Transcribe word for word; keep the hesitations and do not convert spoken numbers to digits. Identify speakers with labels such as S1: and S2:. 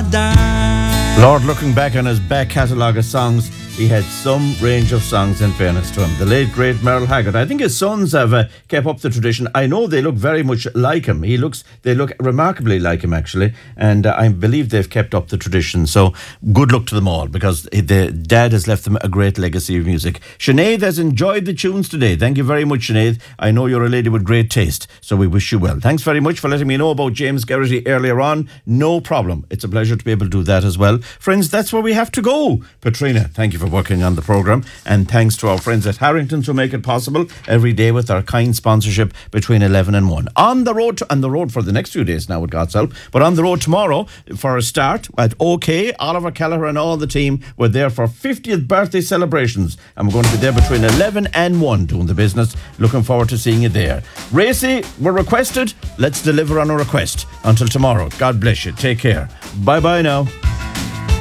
S1: dime.
S2: Lord, looking back on his back catalogue of songs, he had some range of songs, in fairness to him. The late, great Merle Haggard. I think his sons have uh, kept up the tradition. I know they look very much like him. He looks, they look remarkably like him, actually. And uh, I believe they've kept up the tradition. So good luck to them all, because the dad has left them a great legacy of music. Sinead has enjoyed the tunes today. Thank you very much, Sinead. I know you're a lady with great taste, so we wish you well. Thanks very much for letting me know about James Geraghty earlier on. No problem. It's a pleasure to be able to do that as well. Friends, that's where we have to go. Patrina, thank you for working on the programme, and thanks to our friends at Harrington's who make it possible every day with our kind sponsorship between eleven and one. On the road, to, on the road for the next few days now with God's help, but on the road tomorrow for a start at OK, Oliver Kelleher and all the team were there for fiftieth birthday celebrations, and we're going to be there between eleven and one doing the business. Looking forward to seeing you there. Racy, we're requested. Let's deliver on a request. Until tomorrow, God bless you. Take care. Bye bye now.